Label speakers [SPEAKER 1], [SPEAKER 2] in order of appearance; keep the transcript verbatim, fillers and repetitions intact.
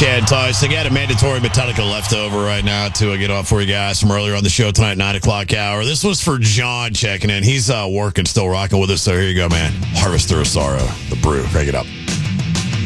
[SPEAKER 1] Chad Tice. I got a mandatory Metallica leftover right now to uh, get off for you guys from earlier on the show tonight, nine o'clock hour. This was for John checking in. He's uh, working, still rocking with us. So here you go, man. Harvester of Sorrow, the brew. Crank it up.